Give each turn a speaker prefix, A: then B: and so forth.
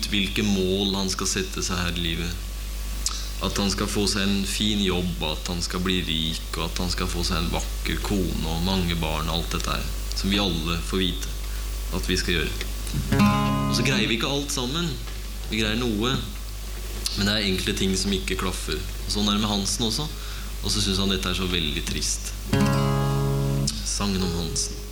A: ut hvilke mål han skal sette seg her i livet. At han skal få seg en fin jobb, at han skal bli rik, og at han skal få seg en vakker kone og mange barn, alt dette her, som vi alle får vite at vi skal gjøre. Og så greier vi ikke alt sammen. Vi greier noe, men det er enkle ting som ikke klaffer. Og sånn er det med Hansen også. Og så synes han dette er så veldig trist. Sangen om Hansen.